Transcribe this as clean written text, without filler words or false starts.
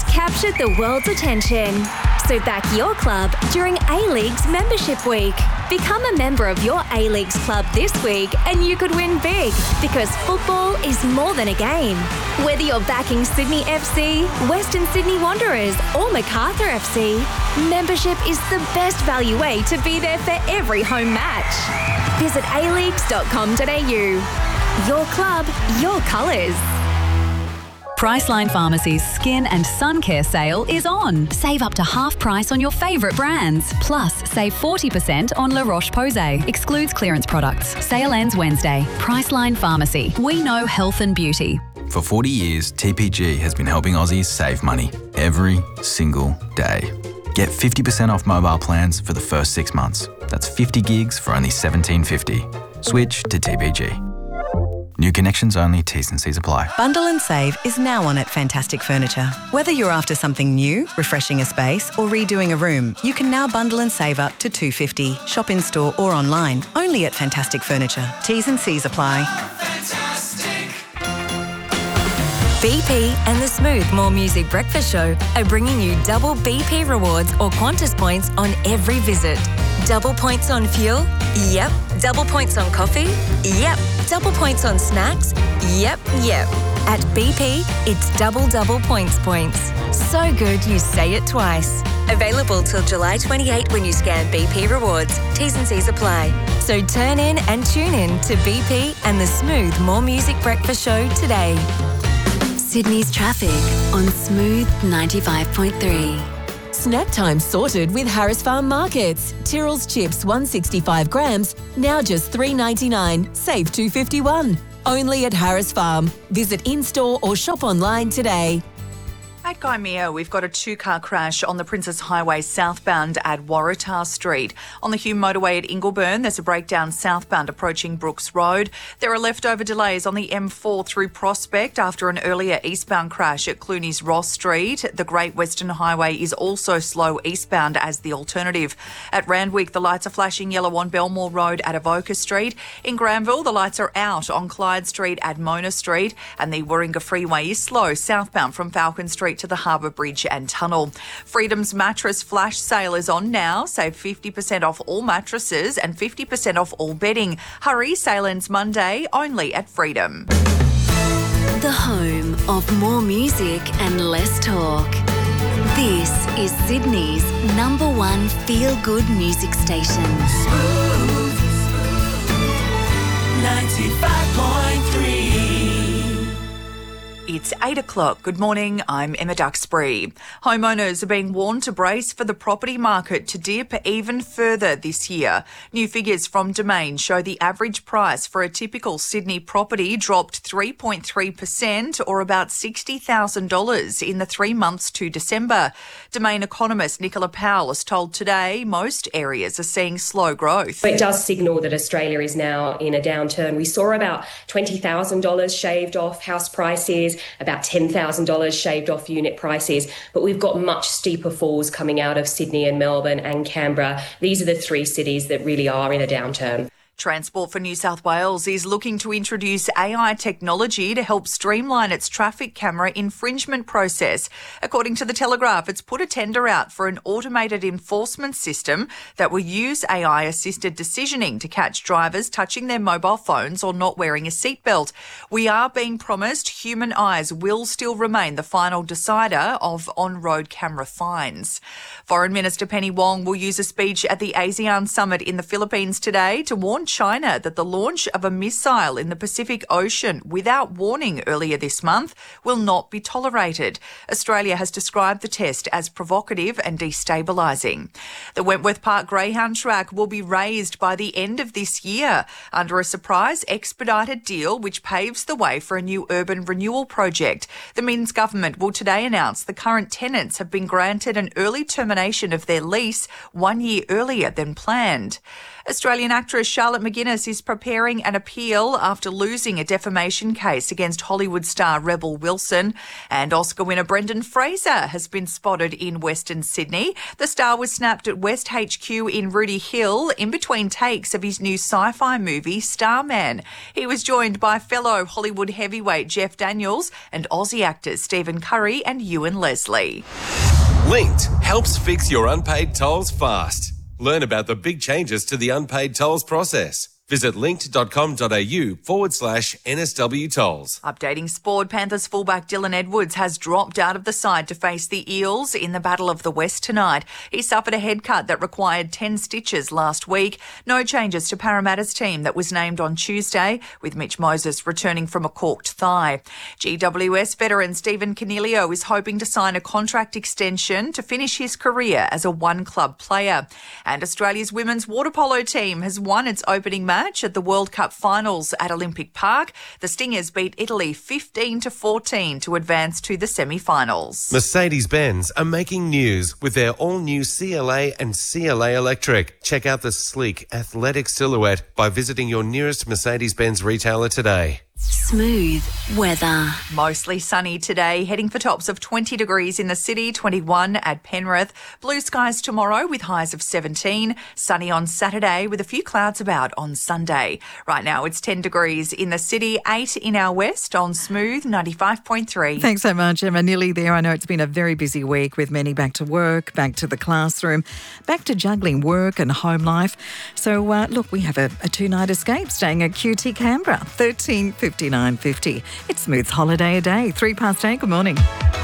has captured the world's attention. So back your club during A-League's Membership Week. Become a member of your A-League's club this week and you could win big, because football is more than a game. Whether you're backing Sydney FC, Western Sydney Wanderers or Macarthur FC, membership is the best value way to be there for every home match. Visit aleagues.com.au. Your club, your colours. Priceline Pharmacy's Skin and Sun Care sale is on. Save up to half price on your favourite brands. Plus, save 40% on La Roche-Posay. Excludes clearance products. Sale ends Wednesday. Priceline Pharmacy. We know health and beauty. For 40 years, TPG has been helping Aussies save money every single day. Get 50% off mobile plans for the first 6 months. That's 50 gigs for only $17.50. Switch to TPG. New connections only, T's and C's apply. Bundle and Save is now on at Fantastic Furniture. Whether you're after something new, refreshing a space or redoing a room, you can now bundle and save up to $250. Shop in store or online, only at Fantastic Furniture. T's and C's apply. BP and the Smooth More Music Breakfast Show are bringing you double BP rewards or Qantas points on every visit. Double points on fuel? Yep. Double points on coffee? Yep. Double points on snacks? Yep. At BP, it's double points. So good you say it twice. Available till July 28 when you scan BP rewards. T's and C's apply. So turn in and tune in to BP and the Smooth More Music Breakfast Show today. Sydney's traffic on Smooth 95.3. Snack time sorted with Harris Farm Markets. Tyrrell's chips 165 grams, now just $3.99, save $2.51. Only at Harris Farm. Visit in-store or shop online today. At Gymea, we've got a two-car crash on the Princes Highway southbound at Waratah Street. On the Hume motorway at Ingleburn, there's a breakdown southbound approaching Brooks Road. There are leftover delays on the M4 through Prospect after an earlier eastbound crash at Clooney's Ross Street. The Great Western Highway is also slow eastbound as the alternative. At Randwick, the lights are flashing yellow on Belmore Road at Avoca Street. In Granville, the lights are out on Clyde Street at Mona Street, and the Warringah Freeway is slow southbound from Falcon Street to the Harbour Bridge and Tunnel. Freedom's mattress flash sale is on now. Save 50% off all mattresses and 50% off all bedding. Hurry, sale ends Monday, only at Freedom. The home of more music and less talk. This is Sydney's #1 feel-good music station. Smooth 95.3. It's 8 o'clock. Good morning, I'm Emma Duxbury. Homeowners are being warned to brace for the property market to dip even further this year. New figures from Domain show the average price for a typical Sydney property dropped 3.3% or about $60,000 in the 3 months to December. Domain economist Nicola Powell has told Today most areas are seeing slow growth. It does signal that Australia is now in a downturn. We saw about $20,000 shaved off house prices, about $10,000 shaved off unit prices, but we've got much steeper falls coming out of Sydney and Melbourne and Canberra. These are the three cities that really are in a downturn. Transport for New South Wales is looking to introduce AI technology to help streamline its traffic camera infringement process. According to The Telegraph, it's put a tender out for an automated enforcement system that will use AI-assisted decisioning to catch drivers touching their mobile phones or not wearing a seatbelt. We are being promised human eyes will still remain the final decider of on-road camera fines. Foreign Minister Penny Wong will use a speech at the ASEAN Summit in the Philippines today to warn China that the launch of a missile in the Pacific Ocean without warning earlier this month will not be tolerated. Australia has described the test as provocative and destabilising. The Wentworth Park Greyhound track will be raised by the end of this year under a surprise expedited deal which paves the way for a new urban renewal project. The Minns government will today announce the current tenants have been granted an early termination of their lease 1 year earlier than planned. Australian actress Charlotte Scarlett McGuinness is preparing an appeal after losing a defamation case against Hollywood star Rebel Wilson. And Oscar winner Brendan Fraser has been spotted in Western Sydney. The star was snapped at West HQ in Rooty Hill in between takes of his new sci-fi movie Starman. He was joined by fellow Hollywood heavyweight Jeff Daniels and Aussie actors Stephen Curry and Ewan Leslie. Linked helps fix your unpaid tolls fast. Learn about the big changes to the unpaid tolls process. Visit linked.com.au/NSW tolls. Updating sport, Panthers fullback Dylan Edwards has dropped out of the side to face the Eels in the Battle of the West tonight. He suffered a head cut that required 10 stitches last week. No changes to Parramatta's team that was named on Tuesday, with Mitch Moses returning from a corked thigh. GWS veteran Stephen Canelio is hoping to sign a contract extension to finish his career as a one-club player. And Australia's women's water polo team has won its opening match at the World Cup finals at Olympic Park. The Stingers beat Italy 15-14 to advance to the semi-finals. Mercedes-Benz are making news with their all-new CLA and CLA Electric. Check out the sleek, athletic silhouette by visiting your nearest Mercedes-Benz retailer today. Smooth weather. Mostly sunny today, heading for tops of 20 degrees in the city, 21 at Penrith. Blue skies tomorrow with highs of 17. Sunny on Saturday with a few clouds about on Sunday. Right now it's 10 degrees in the city, 8 in our west on Smooth 95.3. Thanks so much, Emma. Nearly there. I know it's been a very busy week with many back to work, back to the classroom, back to juggling work and home life. So, look, we have a two-night escape staying at QT Canberra, 1359.50. It's Smooth's holiday a day, 8:03. Good morning.